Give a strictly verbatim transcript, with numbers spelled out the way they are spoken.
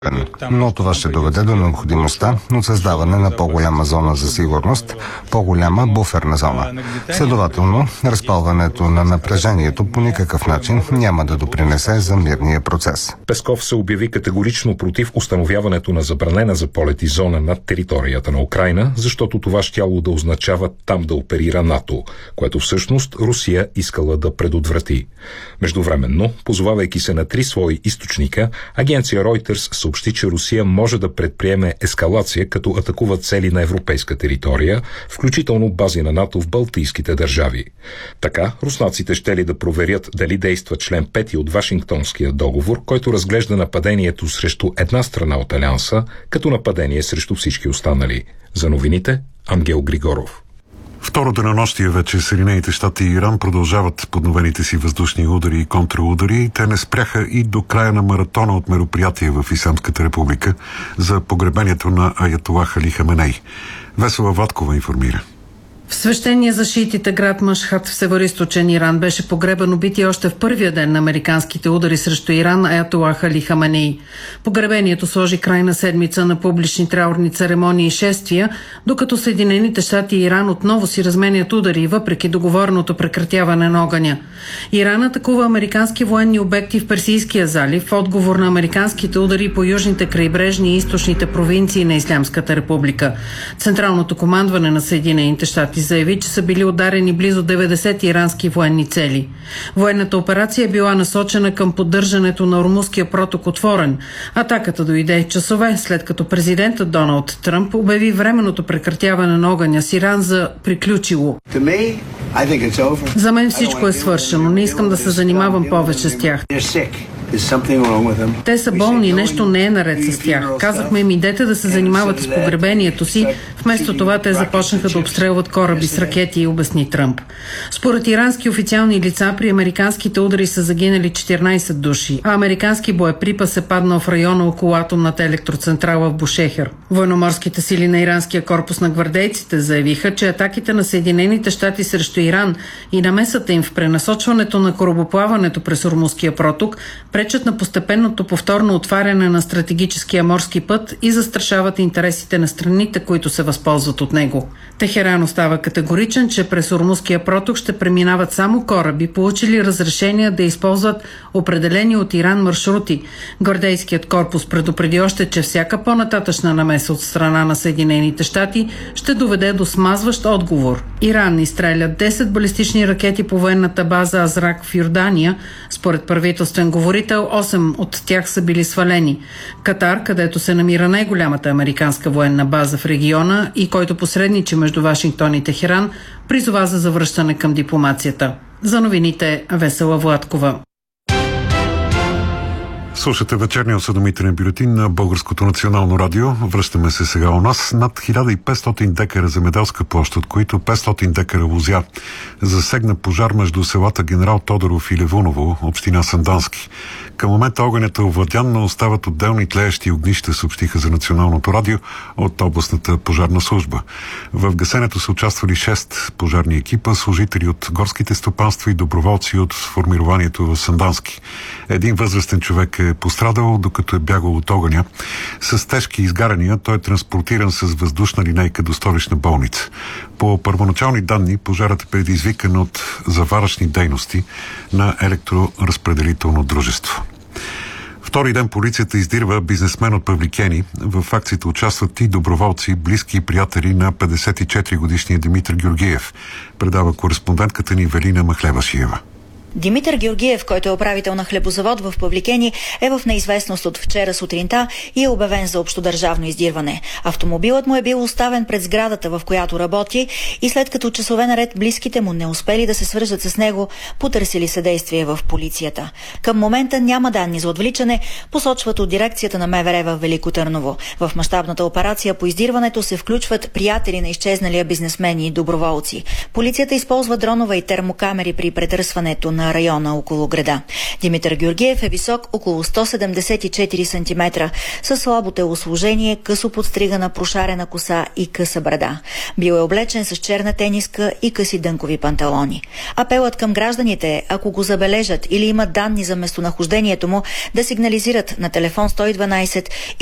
Но това ще доведе до необходимостта от създаване на по-голяма зона за сигурност, по-голяма буферна зона. Следователно, разпалването на напрежението по никакъв начин няма да допринесе за мирния процес. Песков се обяви категорично против установяването на забранена за полети зона над територията на Украйна, защото това щяло да означава там да оперира НАТО, което всъщност Русия искала да предотврати. Междувременно, позовавайки се на три свои източника, агенция Reuters съобщи, че Русия може да предприеме ескалация, като атакува цели на европейска територия, включително бази на НАТО в балтийските държави. Така, руснаците щели да проверят дали действа член пети от Вашингтонския договор, който разглежда нападението срещу една страна от Алианса като нападение срещу всички останали. За новините, Ангел Григоров. Второ денонощие вече Съединените щати и Иран продължават подновените си въздушни удари и контраудари. Те не спряха и до края на маратона от мероприятия в Исламската република за погребението на аятолах Али Хаменей. Весела Владкова информира. В свещения за шиитите град Машхад в североизточен Иран беше погребан убития още в първия ден на американските удари срещу Иран аятолах Али Хаменей. Погребението сложи край на седмица на публични траурни церемонии и шествия, докато Съединените щати и Иран отново си разменят удари, въпреки договореното прекратяване на огъня. Иран атакува американски военни обекти в Персийския залив в отговор на американските удари по южните крайбрежни и източните провинции на Ислямската република. Централното командване на Съединените щати заяви, че са били ударени близо деветдесет ирански военни цели. Военната операция е била насочена към поддържането на Ормузския проток отворен. Атаката дойде часове след като президентът Доналд Тръмп обяви временното прекратяване на огъня с Иран за приключило. За мен всичко е свършено. Не искам да се занимавам повече с тях. Те са болни, нещо не е наред с тях. Казахме им, идете да се занимавате с погребението си. Вместо това те започнаха да обстрелват кораби с ракети, обясни Тръмп. Според ирански официални лица, при американските удари са загинали четиринайсет души, а американски боеприпас е паднал в района около атомната електроцентрала в Бушехер. Военноморските сили на иранския корпус на гвардейците заявиха, че атаките на Съединените щати срещу Иран и намесата им в пренасочването на корабоплаването през Ормузския проток пречат на постепенното повторно отваряне на стратегическия морски път и застрашават интересите на страните, които се възползват от него. Техеран остава категоричен, че през Ормузския проток ще преминават само кораби, получили разрешение да използват определени от Иран маршрути. Гвардейският корпус предупреди още, че всяка по-нататъчна намеса от страна на Съединените щати ще доведе до смазващ отговор. Иран изстреля десет балистични ракети по военната база Азрак в Йордания. Според правителствен говорител, осем от тях са били свалени. Катар, където се намира най-голямата американска военна база в региона и който посредничи между Вашингтон и Техеран, призова за завръщане към дипломацията. За новините, Весела Владкова. Слушате вечерния осведомителен бюлетин на Българското национално радио. Връщаме се сега у нас. Над хиляда и петстотин декара земеделска площ, от които петстотин декара лозя, засегна пожар между селата Генерал Тодоров и Левуново, община Сандански. Към момента огънят е овладян, но остават отделни тлеещи огнища, съобщиха за Националното радио от областната пожарна служба. В гасенето са участвали шест пожарни екипа, служители от горските стопанства и доброволци от формированието в Сандански. Един възрастен човек е пострадал, докато е бягал от огъня. С тежки изгаряния той е транспортиран с въздушна линейка до столична болница. По първоначални данни, пожарът е предизвикан от заваръчни дейности на електроразпределително дружество. Втори ден полицията издирва бизнесмен от Павликени. В акцията участват и доброволци, близки и приятели на петдесет и четири годишния Димитър Георгиев, предава кореспондентката ни Велина Махлевашиева. Димитър Георгиев, който е управител на хлебозавод в Павликени, е в неизвестност от вчера сутринта и е обявен за общодържавно издирване. Автомобилът му е бил оставен пред сградата, в която работи, и след като часове наред близките му не успели да се свържат с него, потърсили съдействие в полицията. Към момента няма данни за отвличане, посочват от дирекцията на МВР в Велико Търново. В мащабната операция по издирването се включват приятели на изчезналия бизнесмен и доброволци. Полицията използва дронова и термокамери при претърсването на на района около града. Димитър Георгиев е висок около сто седемдесет и четири сантиметра, със слабо телосложение, късо подстригана прошарена коса и къса брада. Бил е облечен с черна тениска и къси дънкови панталони. Апелът към гражданите е, ако го забележат или имат данни за местонахождението му, да сигнализират на телефон сто и дванайсет